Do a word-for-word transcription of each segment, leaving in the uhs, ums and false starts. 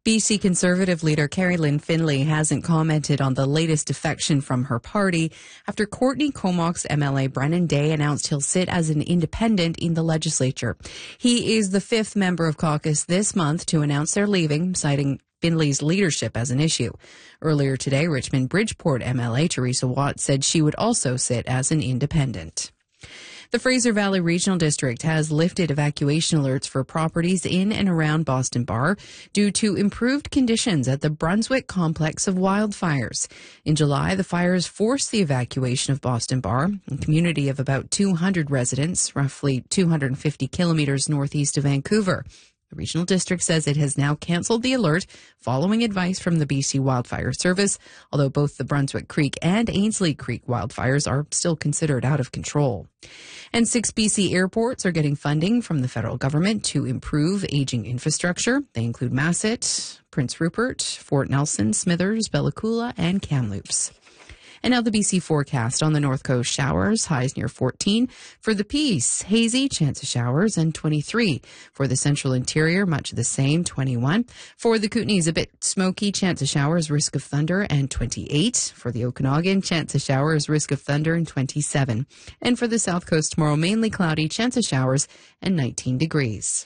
B C Conservative leader Carrie Lynn Finlay hasn't commented on the latest defection from her party after Courtney Comox M L A Brennan Day announced he'll sit as an independent in the legislature. He is the fifth member of caucus this month to announce they're leaving, citing Finlay's leadership as an issue. Earlier today, Richmond Bridgeport M L A Teresa Watt said she would also sit as an independent. The Fraser Valley Regional District has lifted evacuation alerts for properties in and around Boston Bar due to improved conditions at the Brunswick complex of wildfires. In July, the fires forced the evacuation of Boston Bar, a community of about two hundred residents, roughly two hundred fifty kilometers northeast of Vancouver. The regional district says it has now canceled the alert following advice from the B C Wildfire Service, although both the Brunswick Creek and Ainslie Creek wildfires are still considered out of control. And six B C airports are getting funding from the federal government to improve aging infrastructure. They include Masset, Prince Rupert, Fort Nelson, Smithers, Bella Coola, and Kamloops. And now the B C forecast. On the North Coast, showers, highs near fourteen. For the Peace, hazy, chance of showers, and twenty-three. For the Central Interior, much the same, twenty-one. For the Kootenays, a bit smoky, chance of showers, risk of thunder, and twenty-eight. For the Okanagan, chance of showers, risk of thunder, and twenty-seven. And for the South Coast tomorrow, mainly cloudy, chance of showers, and nineteen degrees.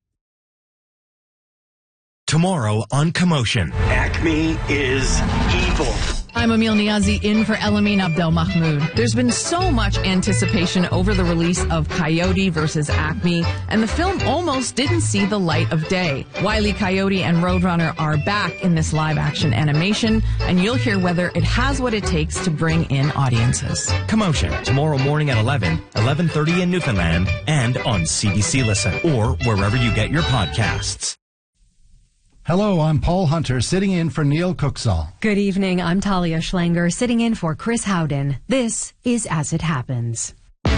Tomorrow on Commotion. Acme is evil. I'm Emil Niazi in for Elamin Abdel Mahmoud. There's been so much anticipation over the release of Coyote versus Acme, and the film almost didn't see the light of day. Wile E. Coyote and Roadrunner are back in this live-action animation, and you'll hear whether it has what it takes to bring in audiences. Commotion, tomorrow morning at eleven, eleven thirty in Newfoundland, and on C B C Listen, or wherever you get your podcasts. Hello, I'm Paul Hunter, sitting in for Neil Cooksall. Good evening, I'm Talia Schlanger, sitting in for Chris Howden. This is As It Happens.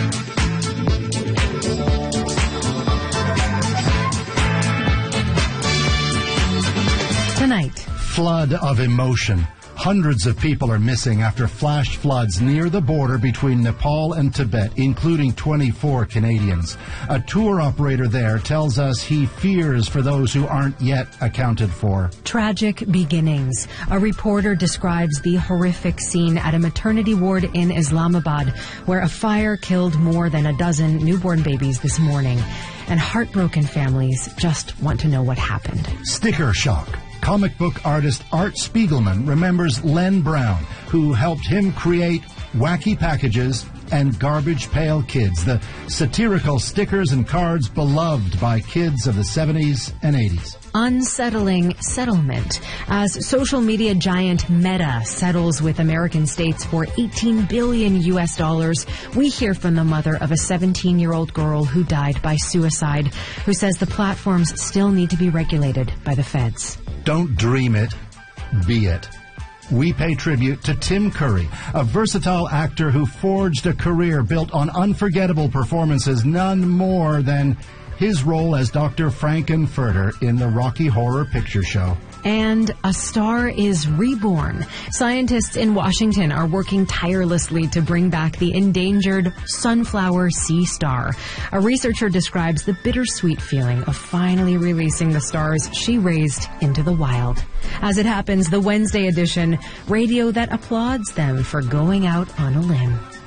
Tonight. Flood of emotion. Hundreds of people are missing after flash floods near the border between Nepal and Tibet, including twenty-four Canadians. A tour operator there tells us he fears for those who aren't yet accounted for. Tragic beginnings. A reporter describes the horrific scene at a maternity ward in Islamabad, where a fire killed more than a dozen newborn babies this morning. And heartbroken families just want to know what happened. Sticker shock. Comic book artist Art Spiegelman remembers Len Brown, who helped him create Wacky Packages and Garbage Pail Kids, the satirical stickers and cards beloved by kids of the seventies and eighties. Unsettling settlement. As social media giant Meta settles with American states for eighteen billion U S dollars, we hear from the mother of a seventeen-year-old girl who died by suicide, who says the platforms still need to be regulated by the feds. Don't dream it, be it. We pay tribute to Tim Curry, a versatile actor who forged a career built on unforgettable performances, none more than his role as Doctor Frankenfurter in the Rocky Horror Picture Show. And a star is reborn. Scientists in Washington are working tirelessly to bring back the endangered sunflower sea star. A researcher describes the bittersweet feeling of finally releasing the stars she raised into the wild. As it happens, the Wednesday edition, radio that applauds them for going out on a limb.